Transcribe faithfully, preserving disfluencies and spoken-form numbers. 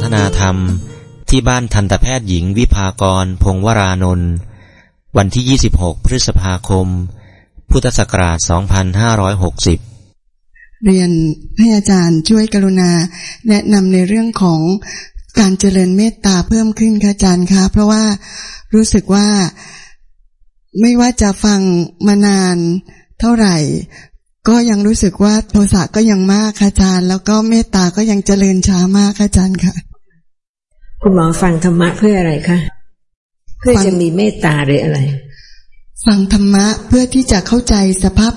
นาธรรมที่บ้านทันตแพทย์หญิงวิภากรพงศ์วรานนท์วันที่ยี่สิบหกพฤษภาคมพุทธศักราชสองพันห้าร้อยหกสิบเรียนให้อาจารย์ช่วยกรุณาแนะนำในเรื่องของการเจริญเมตตาเพิ่มขึ้นค่ะอาจารย์คะเพราะว่ารู้สึกว่าไม่ว่าจะฟังมานานเท่าไหร่ก็ยังรู้สึกว่าโทสะก็ยังมากค่ะอาจารย์แล้วก็เมตตาก็ยังเจริญช้ามากค่ะอาจารย์ค่ะคุณหมอฟังธรรมะเพื่ออะไรคะเพื่อจะมีเมตตาหรืออะไรฟังธรรมะเพื่อที่จะเข้าใจสภาพ